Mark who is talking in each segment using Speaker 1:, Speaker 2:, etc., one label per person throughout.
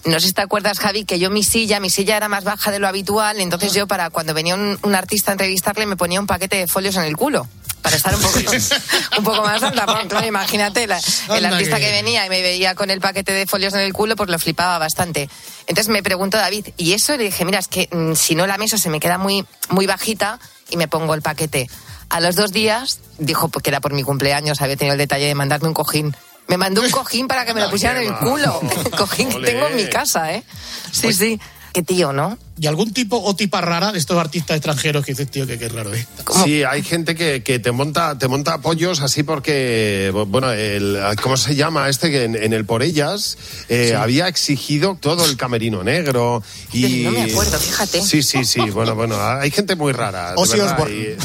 Speaker 1: no sé si te acuerdas, Javi, que yo mi silla era más baja de lo habitual, entonces yo para cuando venía un artista a entrevistarle me ponía un paquete de folios en el culo. Para estar un poco más alta. Claro, imagínate, el artista que venía y me veía con el paquete de folios en el culo, pues lo flipaba bastante. Entonces me preguntó David, ¿y eso? Y le dije, mira, es que si no la mesa se me queda muy, muy bajita y me pongo el paquete. A los 2 días, dijo que era por mi cumpleaños, había tenido el detalle de mandarme un cojín. Me mandó un cojín para que me lo pusieran en el culo. Cojín que tengo en mi casa, ¿eh? Sí, sí. Qué tío, ¿no?
Speaker 2: ¿Y algún tipo o tipa rara de estos artistas extranjeros que dices, tío, que qué raro es?
Speaker 3: Sí, hay gente que te monta pollos así porque, bueno, ¿cómo se llama este? Que en el Por Ellas había exigido todo el camerino negro y...
Speaker 1: No me acuerdo, fíjate.
Speaker 3: Sí, bueno, hay gente muy rara.
Speaker 2: Ozzy Osbourne.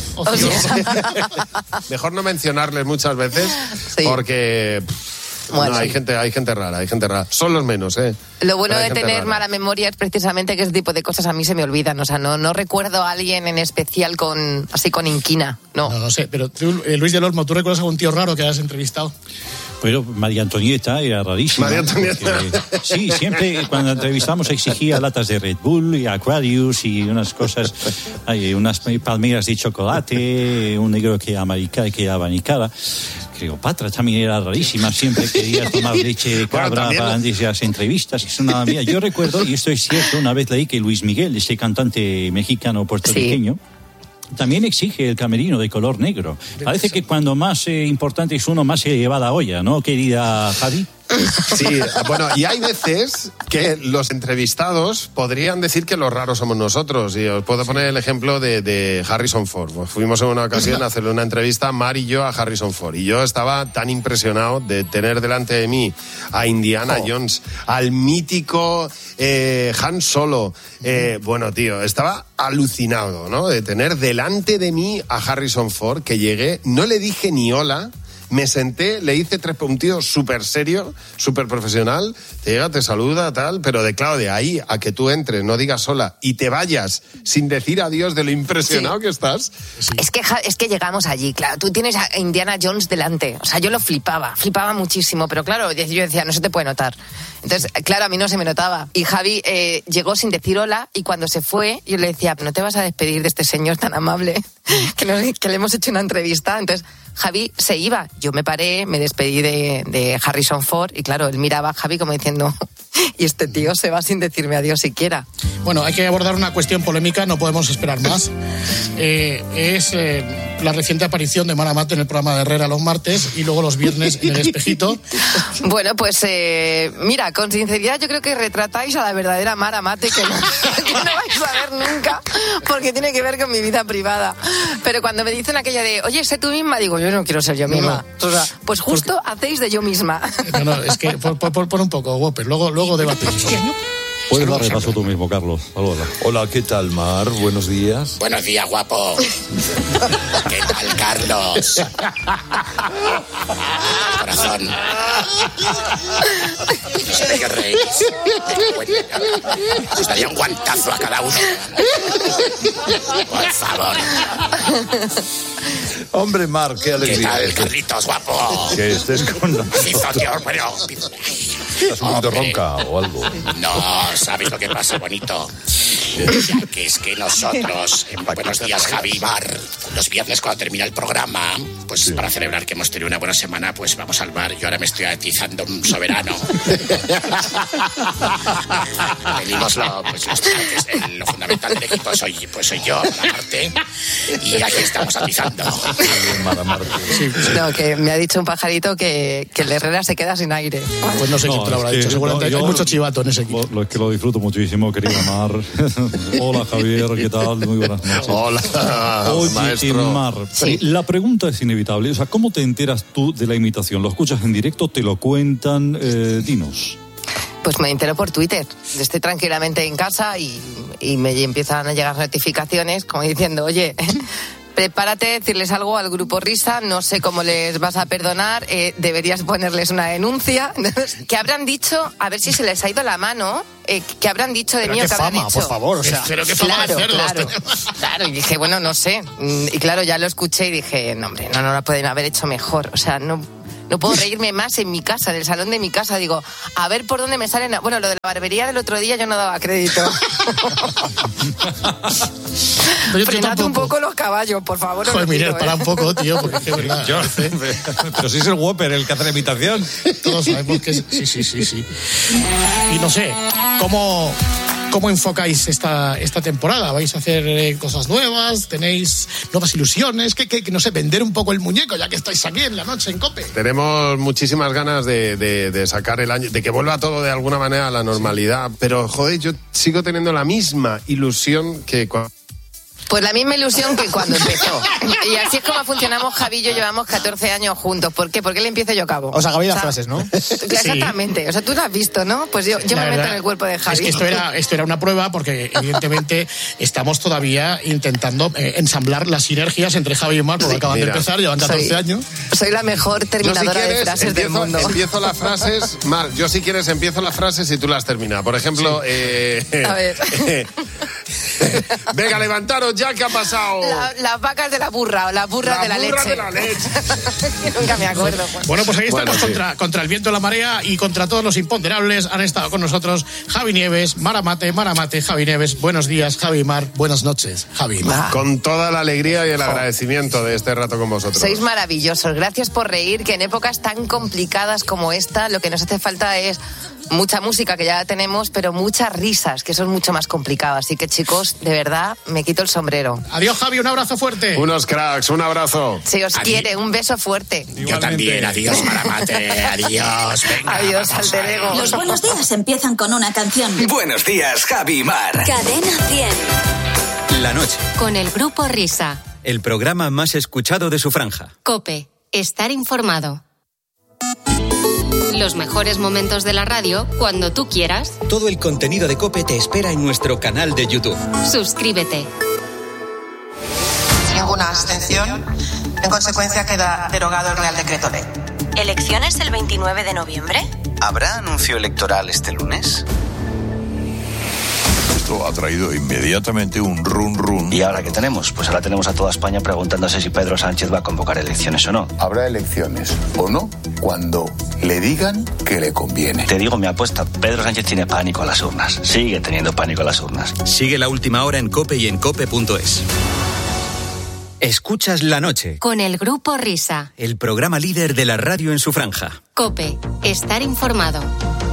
Speaker 3: Mejor no mencionarles muchas veces porque... Bueno, no, hay gente rara. Son los menos, ¿eh?
Speaker 1: Lo bueno de tener mala memoria es precisamente que ese tipo de cosas a mí se me olvidan. O sea, no recuerdo a alguien en especial con inquina, no.
Speaker 2: No sé, pero tú, Luis del Olmo, ¿tú recuerdas a algún tío raro que hayas entrevistado?
Speaker 4: Pero María Antonieta era rarísima.
Speaker 3: María Antonieta.
Speaker 4: Porque, sí, siempre cuando entrevistamos exigía latas de Red Bull y Aquarius y unas cosas, unas palmeras de chocolate, un negro que abanicara. Cleopatra también era rarísima, siempre quería tomar leche de cabra para antes de las entrevistas. Yo recuerdo, y esto es cierto, una vez leí que Luis Miguel, ese cantante mexicano puertorriqueño, también exige el camerino de color negro. Parece que cuando más importante es uno, más se lleva la olla, ¿no, querida Javi?
Speaker 3: Sí, bueno, y hay veces que los entrevistados podrían decir que los raros somos nosotros. Y os puedo poner el ejemplo de Harrison Ford. Pues fuimos en una ocasión a hacerle una entrevista, Mar y yo, a Harrison Ford. Y yo estaba tan impresionado de tener delante de mí a Indiana Jones, al mítico Han Solo. Bueno, tío, estaba alucinado, ¿no? De tener delante de mí a Harrison Ford, que llegué, no le dije ni hola. Me senté, le hice 3 puntos súper serio, súper profesional, te llega, te saluda, tal, pero de ahí a que tú entres, no digas hola y te vayas sin decir adiós de lo impresionado que estás.
Speaker 1: Sí. Es que llegamos allí, claro, tú tienes a Indiana Jones delante, o sea, yo lo flipaba muchísimo, pero claro, yo decía, no se te puede notar. Entonces, claro, a mí no se me notaba. Y Javi llegó sin decir hola y cuando se fue, yo le decía, no te vas a despedir de este señor tan amable que le hemos hecho una entrevista. Entonces, Javi se iba. Yo me paré, me despedí de Harrison Ford y claro, él miraba a Javi como diciendo, y este tío se va sin decirme adiós siquiera.
Speaker 2: Bueno, hay que abordar una cuestión polémica, no podemos esperar más. Es la reciente aparición de Mara Mate en el programa de Herrera los martes y luego los viernes en El Espejito.
Speaker 1: Bueno, pues mira, con sinceridad yo creo que retratáis a la verdadera Mara Mate que no vais a ver nunca porque tiene que ver con mi vida privada. Pero cuando me dicen aquella de, oye, sé tú misma, digo, yo no quiero ser yo misma. No. O sea, pues justo hacéis de yo misma.
Speaker 2: No, es que por un poco, Whopper, luego debatimos.
Speaker 4: Puedes dar el paso tú mismo, Carlos.
Speaker 5: Hola, ¿qué tal, Mar? Buenos días.
Speaker 6: Buenos días, guapo. ¿Qué tal, Carlos? Corazón. No sé de qué reís. Os daría un guantazo a cada uno. Por favor.
Speaker 5: Hombre, Mar, qué alegría.
Speaker 6: ¿Qué tal, Carlitos, guapo?
Speaker 5: Que estés con nosotros. ¿Estás un poquito ronca o algo?
Speaker 6: No, ¿sabes lo que pasa, bonito? Ya que es que nosotros, en Buenos Días, Javi, Mar, los viernes cuando termina el programa, pues para celebrar que hemos tenido una buena semana, pues vamos al bar. Yo ahora me estoy atizando un soberano. Venimos lo fundamental del equipo soy yo, la Marte, y aquí estamos atizando.
Speaker 1: No, que me ha dicho un pajarito que el Herrera se queda sin aire.
Speaker 2: Pues no sé quién te lo habrá dicho, seguramente hay mucho chivato en ese equipo.
Speaker 4: Lo que lo disfruto muchísimo, querida Mar. Hola, Javier, ¿qué tal? Muy buenas noches.
Speaker 3: Hola,
Speaker 4: oye,
Speaker 3: maestro.
Speaker 4: Mar, la pregunta es inevitable. O sea, ¿cómo te enteras tú de la imitación? ¿Lo escuchas en directo? ¿Te lo cuentan? Dinos.
Speaker 1: Pues me entero por Twitter. Estoy tranquilamente en casa y me empiezan a llegar notificaciones como diciendo, oye, prepárate a decirles algo al grupo Risa, no sé cómo les vas a perdonar, deberías ponerles una denuncia. ¿Qué habrán dicho? A ver si se les ha ido la mano. ¿Qué habrán dicho de mí o qué habrán hecho?
Speaker 2: Por favor, o sea,
Speaker 3: pero qué fama de cerdos.
Speaker 1: Claro, y dije, bueno, no sé. Y claro, ya lo escuché y dije, no, hombre, no lo pueden haber hecho mejor. O sea, no no puedo reírme más en mi casa, en el salón de mi casa. Digo, a ver por dónde me salen... Bueno, lo de la barbería del otro día yo no daba crédito. Frenad un poco los caballos, por favor.
Speaker 2: Joder, Miguel, para un poco, tío, porque es que verdad.
Speaker 5: Pero si es el Whopper el que hace la imitación.
Speaker 2: Todos sabemos que es... Sí. Y no sé, ¿cómo enfocáis esta temporada? ¿Vais a hacer cosas nuevas? ¿Tenéis nuevas ilusiones? ¿Qué, no sé, vender un poco el muñeco ya que estáis aquí en la noche en COPE?
Speaker 3: Tenemos muchísimas ganas de sacar el año, de que vuelva todo de alguna manera a la normalidad. Pero, joder, yo sigo teniendo la misma ilusión que
Speaker 1: Pues la misma ilusión que cuando empezó. Y así es como funcionamos, Javi y yo llevamos 14 años juntos. ¿Por qué? Porque él empieza y yo acabo.
Speaker 7: Os acabáis las frases, ¿no?
Speaker 1: Exactamente. O sea, tú lo has visto, ¿no? Pues yo me meto en el cuerpo de Javi.
Speaker 2: Es que esto era una prueba porque evidentemente estamos todavía intentando ensamblar las sinergias entre Javi y Mar, porque acaban de empezar, llevan 14 años.
Speaker 1: Soy la mejor terminadora de frases del mundo.
Speaker 3: Empiezo las frases, Mar, yo si quieres empiezo las frases y tú las terminas. Por ejemplo,
Speaker 1: a ver.
Speaker 3: Venga, levantaros ya, ¿qué ha pasado?
Speaker 1: Las vacas de la burra o las burras de la leche.
Speaker 3: De la leche.
Speaker 1: Nunca me acuerdo.
Speaker 2: Bueno, pues ahí estamos contra el viento, la marea y contra todos los imponderables. Han estado con nosotros Javi Nieves, Maramate, Javi Nieves. Buenos días, Javi y Mar. Buenas noches, Javi y Mar.
Speaker 3: Con toda la alegría y el agradecimiento de este rato con vosotros.
Speaker 1: Sois maravillosos. Gracias por reír, que en épocas tan complicadas como esta, lo que nos hace falta es mucha música, que ya la tenemos, pero muchas risas, que eso es mucho más complicado. Así que, chicos, de verdad, me quito el sombrero.
Speaker 2: Adiós, Javi, un abrazo fuerte.
Speaker 3: Unos cracks, un abrazo.
Speaker 1: Si os quiere, un beso fuerte.
Speaker 6: Yo también, adiós, Maramate, adiós, venga.
Speaker 1: Adiós, alter ego.
Speaker 8: Los buenos días empiezan con una canción.
Speaker 9: Buenos días, Javi y Mar.
Speaker 8: Cadena 100.
Speaker 9: La noche.
Speaker 10: Con el Grupo Risa.
Speaker 9: El programa más escuchado de su franja.
Speaker 10: COPE. Estar informado. Los mejores momentos de la radio cuando tú quieras.
Speaker 9: Todo el contenido de COPE te espera en nuestro canal de YouTube.
Speaker 10: Suscríbete.
Speaker 11: Ninguna abstención. En consecuencia queda derogado el Real Decreto Ley.
Speaker 12: ¿Elecciones el 29 de noviembre?
Speaker 13: ¿Habrá anuncio electoral este lunes?
Speaker 14: Esto ha traído inmediatamente un run.
Speaker 13: ¿Y ahora qué tenemos? Pues ahora tenemos a toda España preguntándose si Pedro Sánchez va a convocar elecciones o no.
Speaker 14: Habrá elecciones o no cuando le digan que le conviene.
Speaker 13: Te digo mi apuesta, Pedro Sánchez tiene pánico a las urnas. Sigue teniendo pánico a las urnas.
Speaker 9: Sigue La Última Hora en COPE y en COPE.es. Escuchas La Noche.
Speaker 10: Con el Grupo Risa.
Speaker 9: El programa líder de la radio en su franja.
Speaker 10: COPE. Estar informado.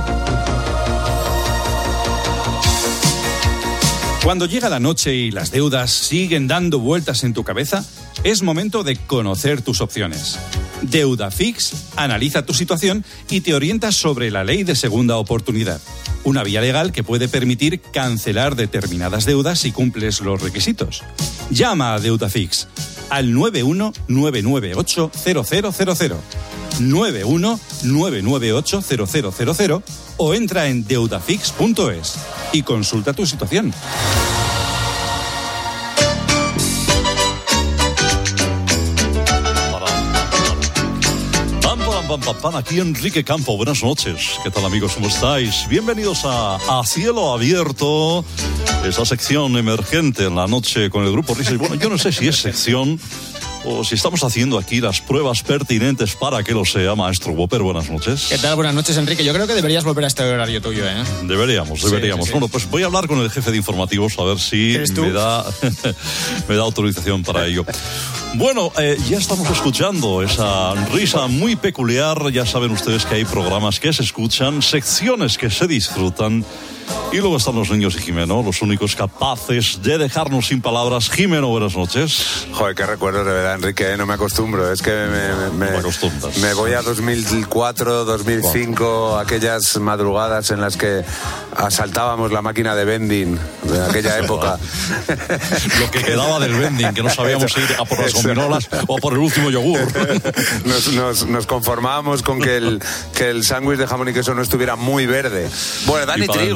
Speaker 15: Cuando llega la noche y las deudas siguen dando vueltas en tu cabeza, es momento de conocer tus opciones. Deudafix analiza tu situación y te orienta sobre la ley de segunda oportunidad. Una vía legal que puede permitir cancelar determinadas deudas si cumples los requisitos. Llama a Deudafix al 919980000, 919980000 o entra en deudafix.es y consulta tu situación. Aquí Enrique Campo, buenas noches. ¿Qué tal, amigos? ¿Cómo estáis? Bienvenidos a Cielo Abierto, esa sección emergente en la noche con el Grupo Risa. Y bueno, yo no sé si es sección o si estamos haciendo aquí las pruebas pertinentes para que lo sea. Maestro Whopper, buenas noches.
Speaker 7: ¿Qué tal? Buenas noches, Enrique. Yo creo que deberías volver a este horario tuyo, ¿eh?
Speaker 15: Deberíamos.
Speaker 7: Sí.
Speaker 15: Bueno, pues voy a hablar con el jefe de informativos a ver si me da autorización para ello. Bueno, ya estamos escuchando esa risa muy peculiar. Ya saben ustedes que hay programas que se escuchan, secciones que se disfrutan. Y luego están los niños y Jimeno, los únicos capaces de dejarnos sin palabras. Jimeno, buenas noches.
Speaker 16: Joder, qué recuerdos de verdad, Enrique, no me acostumbro. Es que me voy a 2004, 2005, aquellas madrugadas en las que asaltábamos la máquina de vending de aquella época.
Speaker 15: Lo que quedaba del vending, que no sabíamos ir a por las gominolas o por el último yogur.
Speaker 16: Nos conformábamos con que el sándwich de jamón y queso no estuviera muy verde. Bueno, Dani Trigo, que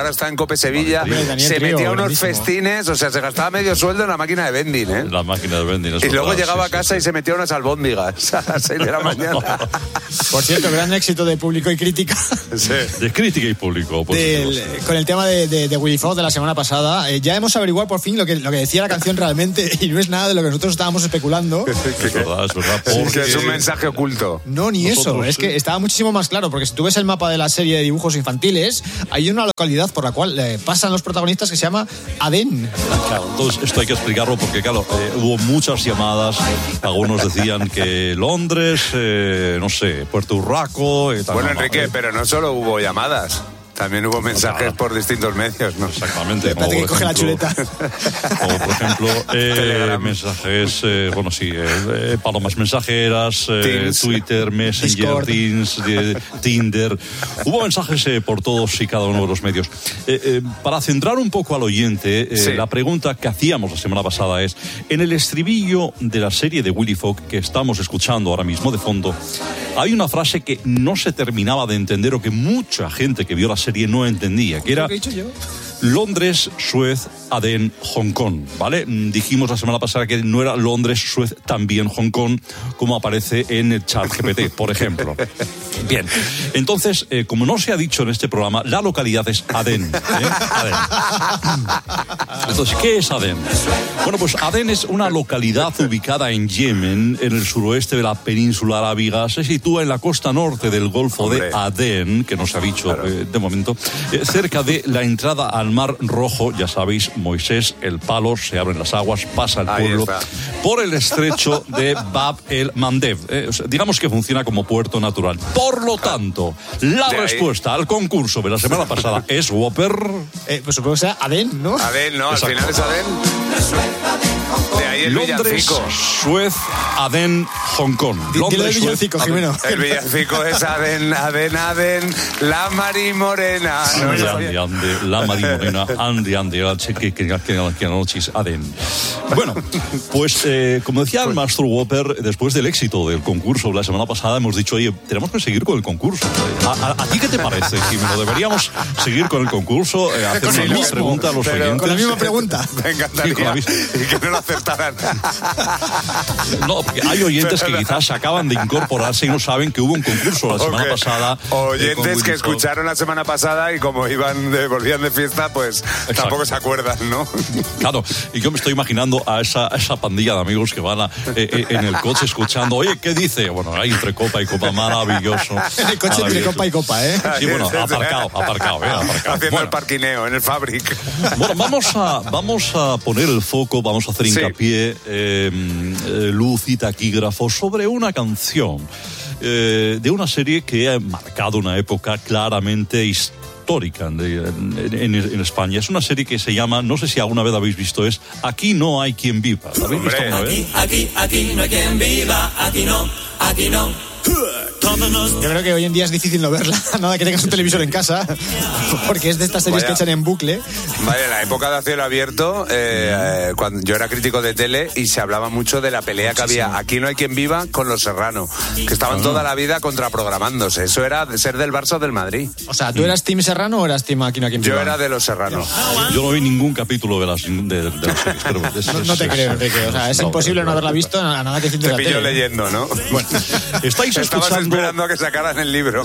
Speaker 16: ahora está en Cope Sevilla, se metía unos festines, o sea, se gastaba medio sueldo en la máquina de vending, ¿eh?
Speaker 15: La máquina de vending.
Speaker 16: Y luego llegaba a casa y se metía unas albóndigas a las 6 de la mañana.
Speaker 7: Por cierto, gran éxito de público y crítica.
Speaker 16: Sí.
Speaker 15: De crítica y público.
Speaker 7: Con el tema de Willy Fox de la semana pasada, ya hemos averiguado por fin lo que decía la canción realmente, y no es nada de lo que nosotros estábamos especulando.
Speaker 15: Es verdad.
Speaker 16: Porque es un mensaje oculto.
Speaker 7: No, ni eso, es que estaba muchísimo más claro, porque si tú ves el mapa de la serie de dibujos infantiles, hay una localidad por la cual pasan los protagonistas que se llama Adén.
Speaker 15: Claro, entonces esto hay que explicarlo porque, claro, hubo muchas llamadas, algunos decían que Londres, no sé, Puerto Urraco...
Speaker 16: Bueno, Enrique, pero no solo hubo llamadas. También hubo mensajes por distintos medios, ¿no?
Speaker 15: Exactamente.
Speaker 7: Espérate que coge la chuleta.
Speaker 15: Como por ejemplo, mensajes, palomas mensajeras, Twitter, Messenger, Teams, Tinder. Hubo mensajes por todos y cada uno de los medios. Para centrar un poco al oyente, la pregunta que hacíamos la semana pasada es, en el estribillo de la serie de Willy Fox que estamos escuchando ahora mismo de fondo, hay una frase que no se terminaba de entender o que mucha gente que vio la serie no entendía, que era Londres, Suez, Adén, Hong Kong, ¿vale? Dijimos la semana pasada que no era Londres, Suez, también Hong Kong, como aparece en el ChatGPT, por ejemplo. Bien, entonces, como no se ha dicho en este programa, la localidad es Adén. Adén. Entonces, ¿qué es Adén? Bueno, pues Adén es una localidad ubicada en Yemen, en el suroeste de la península arábiga. Se sitúa en la costa norte del Golfo de Adén, que no se ha dicho de momento, cerca de la entrada al Mar Rojo. Ya sabéis, Moisés, el palo, se abren las aguas, pasa el pueblo por el estrecho de Bab el Mandeb. Digamos que funciona como puerto natural. Por lo tanto, la respuesta al concurso de la semana pasada es Whopper.
Speaker 7: Pues supongo que sea Adén, ¿no?
Speaker 16: Adén, no, al final es Adén. De ahí el
Speaker 15: Londres,
Speaker 16: villancico.
Speaker 15: Suez, Adén, Hong Kong.
Speaker 7: Dilo el villancico, Jimeno.
Speaker 16: El villancico es Adén, Adén, Adén, la Mari Morena.
Speaker 15: Ande, la Mari Morena, ande, que la noche es Adén. Bueno, pues como decía el maestro Whopper, después del éxito del concurso la semana pasada, hemos dicho, oye, tenemos que seguir con el concurso. ¿A ti qué te parece, Jimeno? ¿Deberíamos seguir con el concurso? Hacer una misma pregunta a los oyentes.
Speaker 7: Con la misma pregunta.
Speaker 16: Me encantaría. Y que no lo acertaran.
Speaker 15: No, porque hay oyentes que quizás acaban de incorporarse y no saben que hubo un concurso la semana pasada.
Speaker 16: Oyentes que escucharon la semana pasada y como volvían de fiesta, pues tampoco se acuerdan, ¿no?
Speaker 15: Claro, y yo me estoy imaginando a esa pandilla de amigos que van en el coche escuchando, oye, ¿qué dice? Bueno, hay entre copa y copa, maravilloso.
Speaker 7: En el coche entre copa y copa, ¿eh?
Speaker 15: Sí, bueno, aparcado.
Speaker 16: Haciendo el parquineo en el Fabric.
Speaker 15: Bueno, vamos a poner el foco, vamos a hacer hincapié, luz y taquígrafo sobre una canción de una serie que ha marcado una época claramente histórica en España. Es una serie que se llama, no sé si alguna vez habéis visto, es Aquí no hay quien viva. ¿La habéis visto alguna vez?
Speaker 17: Aquí no hay quien viva, aquí no.
Speaker 7: Yo creo que hoy en día es difícil no verla, nada que tengas un televisor en casa, porque es de estas series que echan en bucle.
Speaker 16: Vale, en la época de A Cielo Abierto, cuando yo era crítico de tele y se hablaba mucho de la pelea que había Aquí no hay quien viva con Los Serrano, que estaban toda la vida contraprogramándose. Eso era de ser del Barça o del Madrid.
Speaker 7: O sea, ¿tú eras Team Serrano o eras Team Aquí no hay quien viva?
Speaker 16: Yo era de Los Serrano.
Speaker 15: Yo no vi ningún capítulo de las series, pero
Speaker 7: no te creo, Enrique. O sea, es imposible no haberla visto a nada que decir de la tele.
Speaker 16: Te pillo leyendo, ¿no?
Speaker 15: Bueno, estáis escuchando...
Speaker 16: esperando a que sacaran el libro.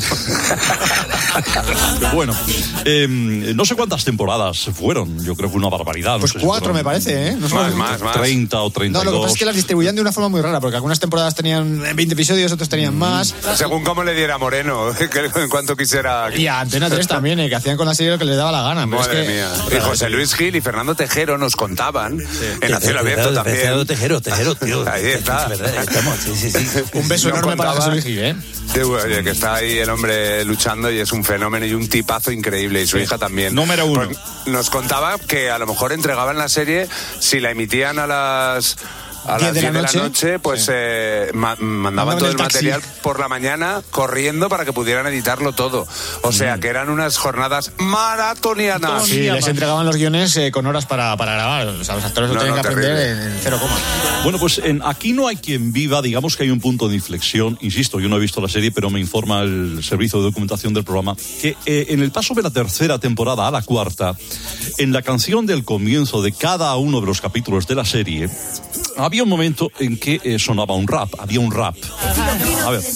Speaker 15: Bueno, no sé cuántas temporadas fueron. Yo creo que una barbaridad. No
Speaker 7: pues
Speaker 15: sé
Speaker 7: 4 me parece, ¿eh? No
Speaker 16: más.
Speaker 15: 30 o 32.
Speaker 7: No, lo que pasa es que las distribuían de una forma muy rara, porque algunas temporadas tenían 20 episodios, otras tenían más.
Speaker 16: Según cómo le diera Moreno, en cuanto quisiera.
Speaker 7: Y a Antena 3 también, que hacían con la serie lo que les daba la gana.
Speaker 16: Madre mía. Y José Luis Gil y Fernando Tejero nos contaban, en A Cielo Abierto también.
Speaker 17: Fernando Tejero, tío.
Speaker 16: Ahí está.
Speaker 17: Sí.
Speaker 7: Un beso enorme para José Luis Gil, ¿eh?
Speaker 16: Oye, que está ahí el hombre luchando y es un fenómeno y un tipazo increíble, y su hija también.
Speaker 15: Número 1.
Speaker 16: Pues nos contaba que a lo mejor entregaban la serie, si la emitían a las a las 10 de la noche, pues mandaban todo el material por la mañana corriendo para que pudieran editarlo todo. O sea, que eran unas jornadas maratonianas.
Speaker 7: Sí, les entregaban los guiones con horas para grabar. O sea, los actores lo tenían que aprender en 0,
Speaker 15: Bueno, pues Aquí no hay quien viva, digamos que hay un punto de inflexión. Insisto, yo no he visto la serie, pero me informa el servicio de documentación del programa que en el paso de la tercera temporada a la cuarta, en la canción del comienzo de cada uno de los capítulos de la serie, había un momento en que sonaba un rap, había un rap. A ver.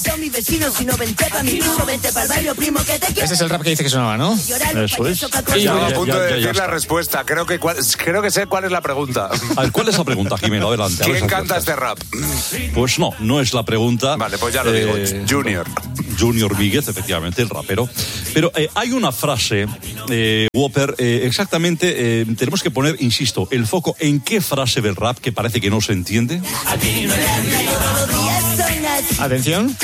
Speaker 7: Ese es el rap que dice que sonaba, ¿no?
Speaker 15: Eso es.
Speaker 16: Estaba a punto de decir la respuesta. Creo que sé cuál es la pregunta.
Speaker 15: A ver, ¿cuál es la pregunta, Jimeno? Adelante.
Speaker 16: ¿Quién canta este rap?
Speaker 15: Pues no es la pregunta.
Speaker 16: Vale, pues ya lo digo.
Speaker 15: Junior Víguez, efectivamente, el rapero. Pero hay una frase, Whopper, exactamente, tenemos que poner, insisto, el foco en qué frase del rap que parece que no se entiende.
Speaker 7: Atención.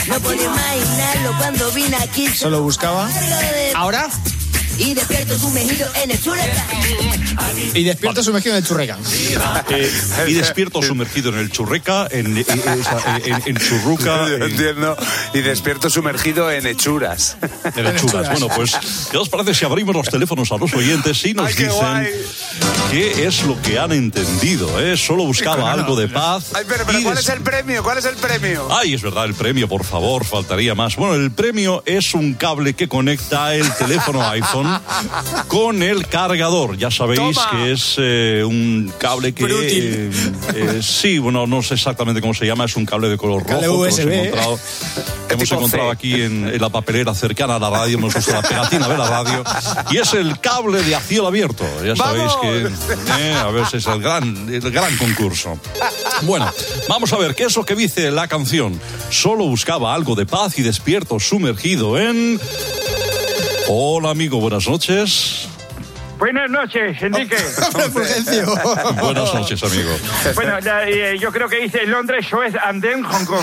Speaker 7: Solo buscaba. Ahora.
Speaker 18: Y despierto sumergido en el churreca.
Speaker 7: Y despierto sumergido en el churreca.
Speaker 15: Y despierto sumergido en el churreca, en churruca.
Speaker 16: Entiendo. Y despierto sumergido en hechuras.
Speaker 15: En hechuras. Bueno, pues, ¿qué os parece si abrimos los teléfonos a los oyentes y nos dicen qué es lo que han entendido? Solo buscaba algo de paz.
Speaker 16: Ay, pero ¿cuál es el premio? ¿Cuál es el premio?
Speaker 15: Ay, es verdad, el premio, por favor, faltaría más. Bueno, el premio es un cable que conecta el teléfono iPhone con el cargador. Ya sabéis que es un cable que sí, bueno, no sé exactamente cómo se llama, es un cable de color rojo.
Speaker 7: USB.
Speaker 15: Hemos encontrado aquí en la papelera cercana a la radio, hemos visto la pegatina de la radio, y es el cable de a cielo abierto. Ya sabéis que a ver si es el gran concurso. Bueno, vamos a ver qué es lo que dice la canción. Solo buscaba algo de paz y despierto sumergido en... Hola, amigo, buenas noches.
Speaker 19: Buenas noches, Enrique.
Speaker 15: Buenas noches, amigo.
Speaker 19: Bueno, yo creo que dice Londres, Suez, Andén, Hong Kong.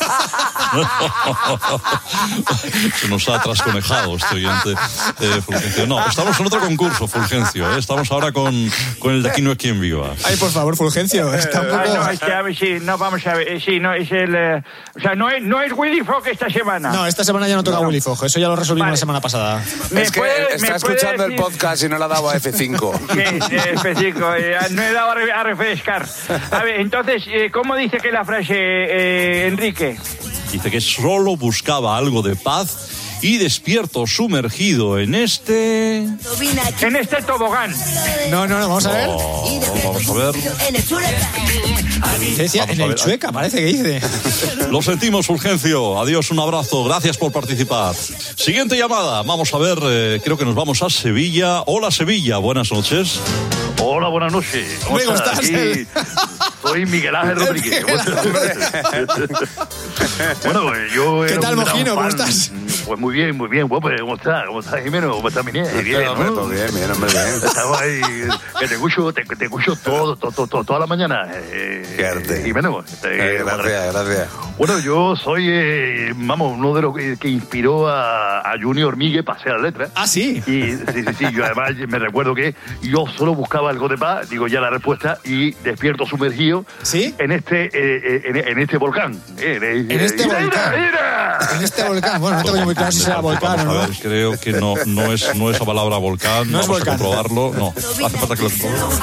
Speaker 15: Se nos ha trasconejado este oyente, Fulgencio. No, estamos en otro concurso, Fulgencio. Estamos ahora con el de Aquí no hay quien viva.
Speaker 7: Ay, por favor, Fulgencio. Está un poco...
Speaker 19: no, es que a ver, sí, no, vamos a ver. Sí, no, es el... o sea, no es Willy Fogg esta semana.
Speaker 7: No, esta semana ya no toca Willy Fogg. Eso ya lo resolvimos la semana pasada.
Speaker 16: Es que está escuchando el podcast y no le ha dado a F5.
Speaker 19: Sí, F5. No he dado a refrescar. A ver, entonces, ¿cómo dice que la frase, Enrique?
Speaker 15: Dice que solo buscaba algo de paz y despierto sumergido en este
Speaker 19: tobogán.
Speaker 7: No, vamos a ver.
Speaker 15: Vamos a ver.
Speaker 7: Decía, en el Chueca, parece que dice.
Speaker 15: Lo sentimos, Fulgencio. Adiós, un abrazo. Gracias por participar. Siguiente llamada. Vamos a ver, creo que nos vamos a Sevilla. Hola, Sevilla. Buenas noches.
Speaker 20: Hola, buenas noches.
Speaker 7: ¿Cómo estás?
Speaker 20: Aquí soy Miguel Ángel Rodríguez. Bueno, pues yo...
Speaker 7: ¿Qué tal, Mojino? ¿Cómo estás?
Speaker 20: Pues muy bien. ¿Cómo estás? ¿Cómo estás, Jimeno? ¿Cómo estás, Miguel?
Speaker 16: Bien, hombre, todo bien, hombre, bien.
Speaker 20: Estamos ahí, que te escucho toda la mañana. Jimeno.
Speaker 16: Gracias.
Speaker 20: Bueno, yo soy, uno de los que inspiró a Junior Míguez para hacer la letra.
Speaker 7: Ah, ¿sí?
Speaker 20: Y sí, yo además me recuerdo que yo solo buscaba algo de paz, digo ya la respuesta, y despierto sumergido en este volcán.
Speaker 7: En este volcán. Bueno, no tengo muy claro si será volcán o no.
Speaker 15: A ver, creo que no es la palabra volcán. Vamos a comprobarlo. No, hace falta que lo comprobemos.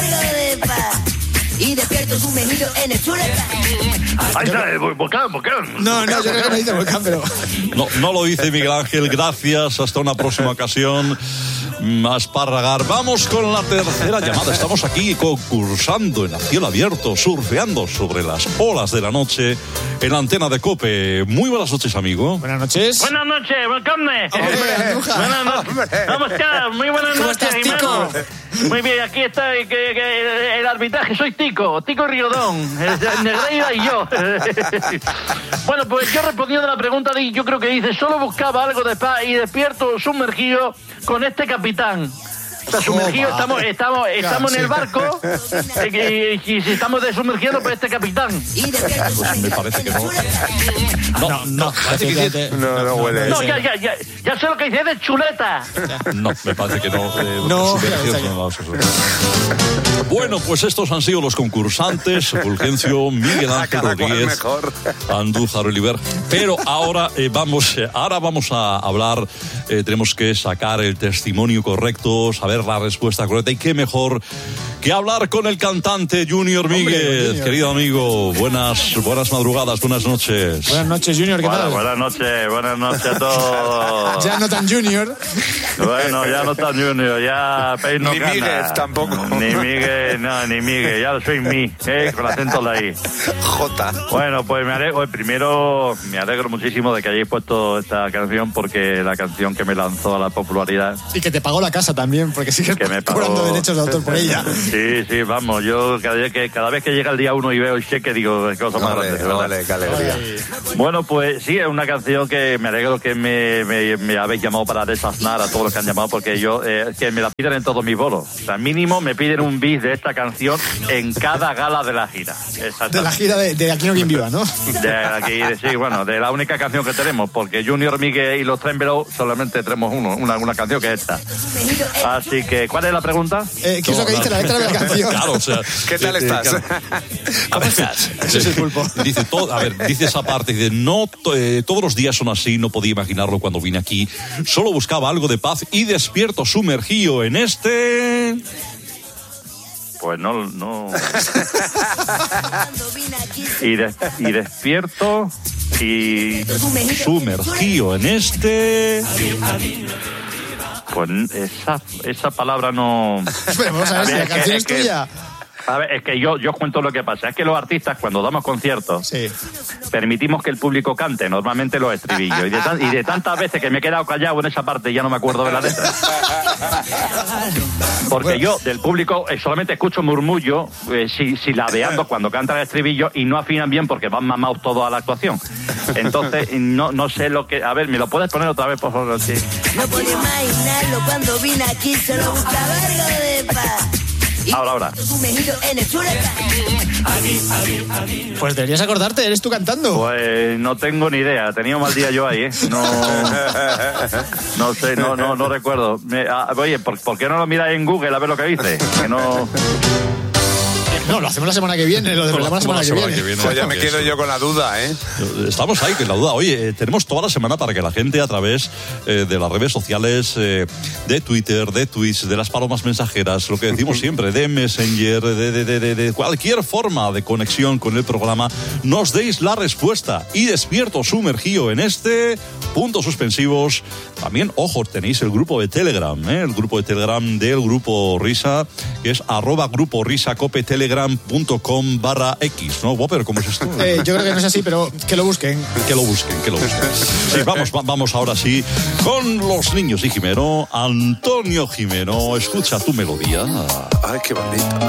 Speaker 18: Y despierto sumergido en el churreca.
Speaker 20: Ahí está, volcán.
Speaker 7: No, yo creo que no dice volcán, pero...
Speaker 15: No lo dice Miguel Ángel. Gracias, hasta una próxima ocasión. Asparragar. Vamos con la tercera llamada. Estamos aquí concursando en A Cielo Abierto, surfeando sobre las olas de la noche en la antena de COPE. Muy buenas noches, amigo.
Speaker 7: Buenas noches.
Speaker 19: Buenas noches, buenas noches. ¿Cómo estás? Muy buenas noches, Jimeno. Muy bien, aquí está el arbitraje. Soy Tico Riodón, Negreira y yo. Bueno, pues yo respondiendo a la pregunta, yo creo que dice, solo buscaba algo de paz y despierto sumergido con este capitán. Está sumergido, estamos en el barco y estamos desumergiendo por este capitán.
Speaker 15: Pues me parece que no.
Speaker 7: No huele.
Speaker 19: No, ya sé lo que dice de chuleta.
Speaker 15: No, me parece que no. Bueno, pues estos han sido los concursantes: Fulgencio, Miguel Ángel Rodríguez, Andújar Oliver. Pero ahora vamos a hablar. Tenemos que sacar el testimonio correcto, saber la respuesta correcta, y qué mejor que hablar con el cantante Junior Míguez. Querido amigo, buenas madrugadas, buenas noches.
Speaker 7: Buenas noches, Junior, ¿qué tal?
Speaker 19: Buenas noches a todos.
Speaker 7: Ya no tan Junior.
Speaker 19: Bueno, ya no tan Junior, ya peino
Speaker 16: Ni Míguez tampoco.
Speaker 19: Ni Míguez, ya soy mí, con acento de ahí.
Speaker 16: J.
Speaker 19: Bueno, pues primero me alegro muchísimo de que hayáis puesto esta canción, porque la canción que me lanzó a la popularidad.
Speaker 7: Y que te pagó la casa también, porque sigues cobrando derechos de autor por ella.
Speaker 19: Sí, vamos, yo cada vez que llega el día 1 y veo el cheque digo, qué cosa más grande, ¿verdad?
Speaker 16: Vale, qué alegría.
Speaker 19: Bueno, pues sí, es una canción que me alegro que me habéis llamado para desaznar a todos los que han llamado, porque que me la piden en todos mis bolos. O sea, mínimo me piden un bis de esta canción en cada gala de la gira.
Speaker 7: De la gira de Aquí no quien viva, ¿no?
Speaker 19: Sí, bueno, de la única canción que tenemos, porque Junior, Miguel y los Trembelo solamente tenemos una canción que es esta. Así que, ¿cuál es la pregunta?
Speaker 7: ¿Qué es lo que dice la letra de la canción?
Speaker 15: Claro, o sea,
Speaker 16: ¿qué tal estás?
Speaker 7: ¿Cómo estás? Ese es el pulpo.
Speaker 15: Dice esa parte, dice, no, todos los días son así, no podía imaginarlo cuando vine aquí, solo buscaba algo de paz y despierto sumergido en este...
Speaker 19: Pues no. y despierto y
Speaker 15: sumergido en este...
Speaker 19: Pues esa palabra no...
Speaker 7: Bueno, vamos a ver si la canción es tuya.
Speaker 19: A ver, es que yo os cuento lo que pasa. Es que los artistas, cuando damos conciertos, permitimos que el público cante, normalmente los estribillos. Y de tantas veces que me he quedado callado en esa parte, ya no me acuerdo de la letra. Porque yo, del público, solamente escucho murmullo, silabeando cuando cantan el estribillo, y no afinan bien porque van mamados todos a la actuación. Entonces, no sé lo que... A ver, ¿me lo puedes poner otra vez, por favor? Sí.
Speaker 18: No podía imaginarlo cuando vine aquí, solo buscaba algo de paz.
Speaker 19: Ahora.
Speaker 7: Pues deberías acordarte, eres tú cantando.
Speaker 19: Pues no tengo ni idea, tenía un mal día yo ahí, ¿eh? No sé, no recuerdo. Oye, ¿por qué no lo miras en Google a ver lo que dice? Que no...
Speaker 7: No, lo hacemos la semana que viene, lo desvelamos la semana que viene.
Speaker 16: Pues ya me quedo yo con la duda, ¿eh?
Speaker 15: Estamos ahí con la duda. Oye, tenemos toda la semana para que la gente, a través de las redes sociales, de Twitter, de tweets, de las palomas mensajeras, lo que decimos siempre, de Messenger, de cualquier forma de conexión con el programa, nos deis la respuesta. Y despierto sumergido en este... puntos suspensivos. También, ojo, tenéis el grupo de Telegram, el grupo de Telegram del Grupo Risa, que es @Grupo Risa Cope telegram.com/X, ¿no, Whopper? ¿Cómo es esto?
Speaker 7: Yo creo que no es así, pero que lo busquen.
Speaker 15: Que lo busquen. Sí, vamos ahora sí con los niños y Jimeno. Antonio Jimeno, escucha tu melodía.
Speaker 16: Ay, qué bonito.